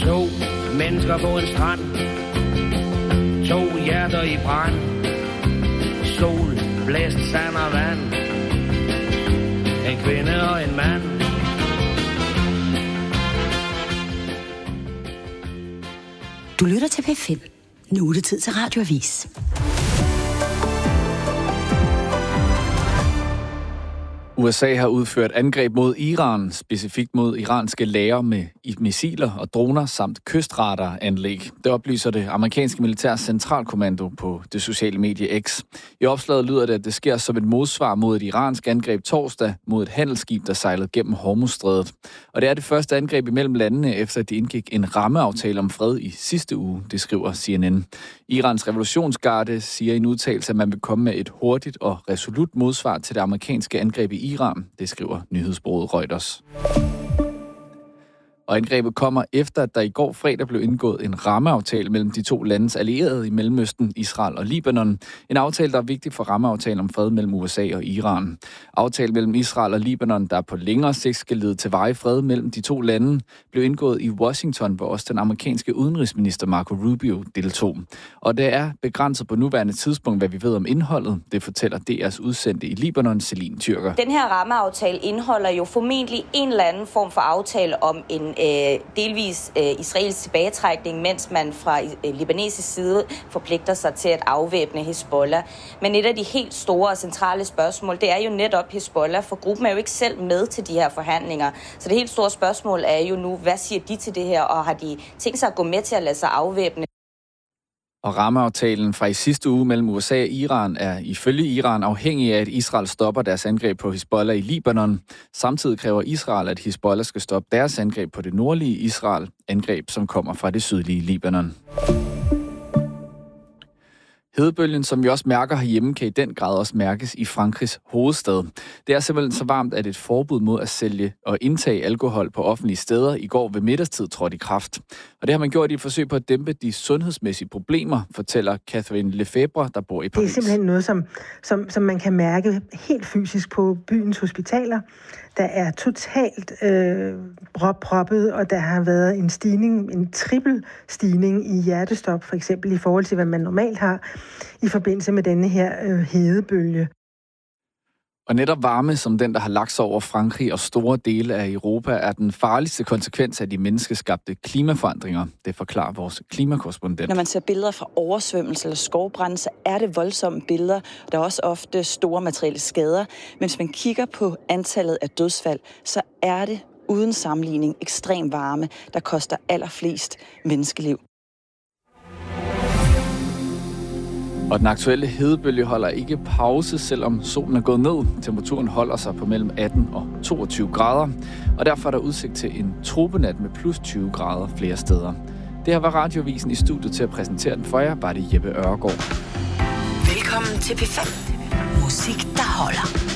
To mennesker på en strand. To hjerter i brand. Sol, blæst, sand og vand. En kvinde og en mand. Du lytter til P5. Nu er det tid til Radioavis. USA har udført angreb mod Iran, specifikt mod iranske lagre med missiler og droner samt kystradaranlæg. Det oplyser det amerikanske militærs centralkommando på det sociale medie X. I opslaget lyder det, at det sker som et modsvar mod et iransk angreb torsdag mod et handelsskib, der sejlede gennem Hormuzstrædet. Og det er det første angreb imellem landene, efter at de indgik en rammeaftale om fred i sidste uge, det skriver CNN. Irans revolutionsgarde siger i en udtalelse, at man vil komme med et hurtigt og resolut modsvar til det amerikanske angreb i Iran, det skriver nyhedsbureauet Reuters. Og angrebet kommer efter, at der i går fredag blev indgået en rammeaftale mellem de to landes allierede i Mellemøsten, Israel og Libanon. En aftale, der er vigtig for rammeaftalen om fred mellem USA og Iran. Aftalen mellem Israel og Libanon, der på længere sigt skal lede til varig fred mellem de to lande, blev indgået i Washington, hvor også den amerikanske udenrigsminister Marco Rubio deltog. Og det er begrænset på nuværende tidspunkt, hvad vi ved om indholdet. Det fortæller DR's udsendte i Libanon, Celine Tyrker. Den her rammeaftale indeholder jo formentlig en eller anden form for aftale om en delvis israelsk tilbagetrækning, mens man fra libanesisk side forpligter sig til at afvæbne Hezbollah. Men et af de helt store og centrale spørgsmål, det er jo netop Hezbollah, for gruppen er jo ikke selv med til de her forhandlinger. Så det helt store spørgsmål er jo nu, hvad siger de til det her, og har de tænkt sig at gå med til at lade sig afvæbne? Og rammeaftalen fra i sidste uge mellem USA og Iran er ifølge Iran afhængig af, at Israel stopper deres angreb på Hezbollah i Libanon. Samtidig kræver Israel, at Hezbollah skal stoppe deres angreb på det nordlige Israel, angreb som kommer fra det sydlige Libanon. Hedebølgen, som vi også mærker herhjemme, kan i den grad også mærkes i Frankrigs hovedstad. Det er simpelthen så varmt, at et forbud mod at sælge og indtage alkohol på offentlige steder i går ved middagstid trådte i kraft. Og det har man gjort i et forsøg på at dæmpe de sundhedsmæssige problemer, fortæller Catherine Lefebvre, der bor i Paris. Det er simpelthen noget, som man kan mærke helt fysisk på byens hospitaler. Der er totalt proppet, og der har været en stigning, en trippel stigning i hjertestop, for eksempel i forhold til, hvad man normalt har i forbindelse med denne her hedebølge. Og netop varme, som den, der har lagt sig over Frankrig og store dele af Europa, er den farligste konsekvens af de menneskeskabte klimaforandringer. Det forklarer vores klimakorrespondent. Når man ser billeder fra oversvømmelse eller skovbrand, så er det voldsomme billeder. Der er også ofte store materielle skader. Men hvis man kigger på antallet af dødsfald, så er det uden sammenligning ekstrem varme, der koster allerflest menneskeliv. Og den aktuelle hedebølge holder ikke pause, selvom solen er gået ned. Temperaturen holder sig på mellem 18 og 22 grader, og derfor er der udsigt til en tropenat med plus 20 grader flere steder. Det her var Radioavisen. I studiet til at præsentere den for jer, var det Jeppe Ørgaard. Velkommen til P5. Musik, der holder.